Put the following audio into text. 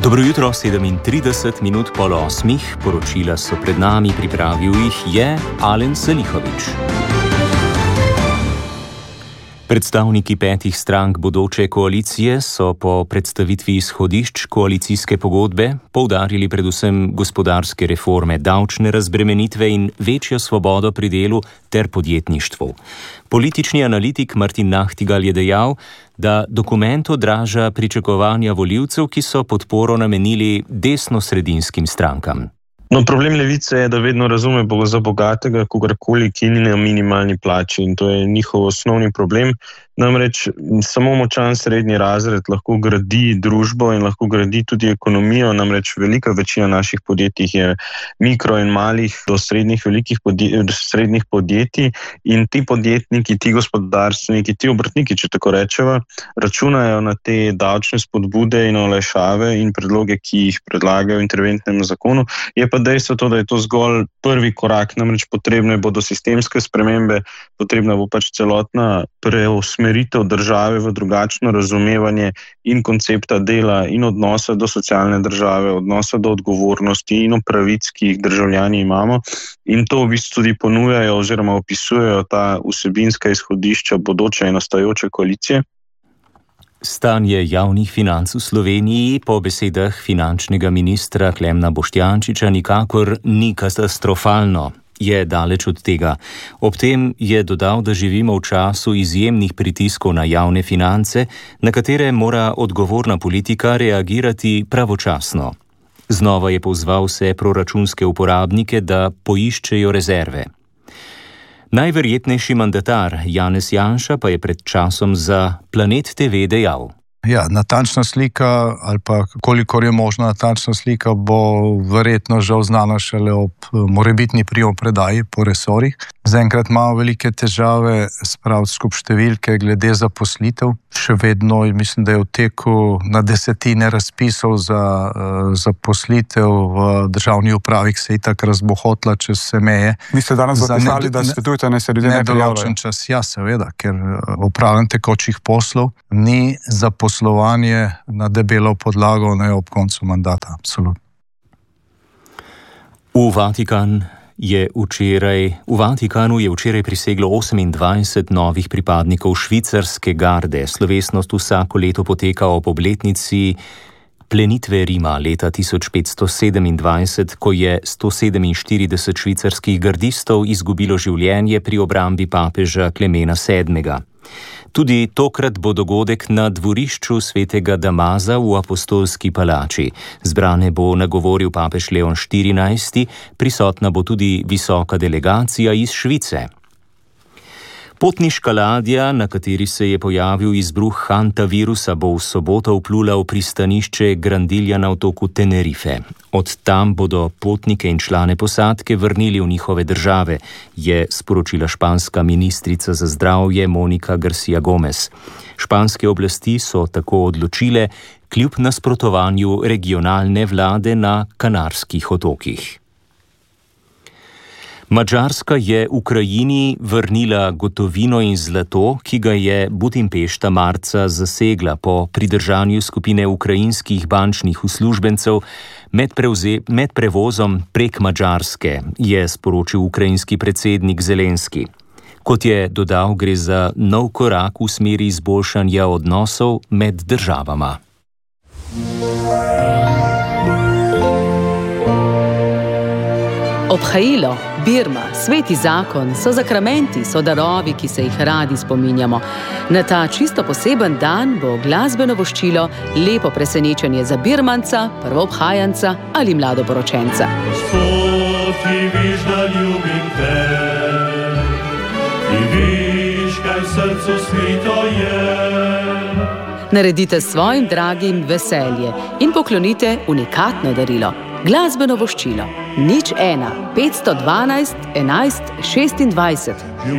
Dobro jutro, 37 minut po 8. Poročila so pred nami, pripravil jih je Alen Salihovič. Predstavniki 5 strank bodoče koalicije so po predstavitvi izhodišč koalicijske pogodbe poudarili predvsem gospodarske reforme, davčne razbremenitve in večjo svobodo pri delu ter podjetništvu. Politični analitik Martin Nahtigal je dejal, da dokument odraža pričakovanja volivcev, ki so podporo namenili desnosredinskim strankam. Problem Levice je, da vedno razume za bogatega kogarkoli, ki ni na minimalni plači, in to je njihov osnovni problem. Namreč samo močan srednji razred lahko gradi družbo in lahko gradi tudi ekonomijo, namreč velika večina naših podjetij je mikro in malih do srednjih podjetij in ti podjetniki, ti gospodarstveniki, ti obrtniki, če tako rečeva, računajo na te davčne spodbude in olajšave in predloge, ki jih predlagajo v interventnem zakonu. Je pa dejstvo to, da je to zgolj prvi korak, namreč potrebne bodo sistemske spremembe, potrebna bo celotna preusmeritev države v drugačno razumevanje in koncepta dela in odnosa do socialne države, odnosa do odgovornosti in pravic, ki jih državljani imamo, in to v bistvu tudi ponujajo oziroma opisujejo ta vsebinska izhodišča bodoče in nastajajoče koalicije. Stanje javnih financ v Sloveniji po besedah finančnega ministra Klemna Boštjančiča nikakor ni katastrofalno. Je daleč od tega. Ob tem je dodal, da živimo v času izjemnih pritiskov na javne finance, na katere mora odgovorna politika reagirati pravočasno. Znova je pozval vse proračunske uporabnike, da poiščejo rezerve. Najverjetnejši mandatar Janez Janša pa je pred časom za Planet TV dejal: natančna slika ali pa kolikor je možna natančna slika bo verjetno žal znana šele ob morebitni primopredaji po resorjih. Zaenkrat imamo velike težave spraviti skupaj številke glede zaposlitev. Še vedno mislim, da je v teku na desetine razpisov za zaposlitev v državni upravi, ki se itak razbohotla čez vse meje. Vi ste danes zapisali, da svetujete naj se ljudje ne prijavljajo. Nedoločen čas, ja seveda, ker opravljanje tekočih poslov ni zaposlovanje na debelo podlago ob koncu mandata, absolutno. V Vatikanu je včeraj priseglo 28 novih pripadnikov švicarske garde. Slovesnost vsako leto poteka ob obletnici plenitve Rima leta 1527, ko je 147 švicarskih gardistov izgubilo življenje pri obrambi papeža Klemena VII. Tudi tokrat bo dogodek na dvorišču svetega Damaza v Apostolski palači. Zbrane bo nagovoril papež Leon XIV, prisotna bo tudi visoka delegacija iz Švice. Potniška ladja, na kateri se je pojavil izbruh hantavirusa, bo v soboto vplula v pristanišče Grandilja na otoku Tenerife. Od tam bodo potnike in člane posadke vrnili v njihove države, je sporočila španska ministrica za zdravje Monika Garcia Gomez. Španske oblasti so tako odločile kljub nasprotovanju regionalne vlade na Kanarskih otokih. Madžarska je Ukrajini vrnila gotovino in zlato, ki ga je Budimpešta marca zasegla po pridržanju skupine ukrajinskih bančnih uslužbencev med prevozom prek Madžarske, je sporočil ukrajinski predsednik Zelenski. Kot je dodal, gre za nov korak v smeri izboljšanja odnosov med državama. Obhajilo, Birma, sveti zakon, so zakramenti, so darovi, ki se jih radi spominjamo. Na ta čisto poseben dan bo glasbeno voščilo lepo presenečenje za Birmanca, prvoobhajanca ali mladoporočenca. Gospod, ti viš, da ljubim te, ti viš, kaj v srcu skrito je. Naredite svojim dragim veselje in poklonite unikatno darilo. Glasbeno voščilo 01 512 11 26.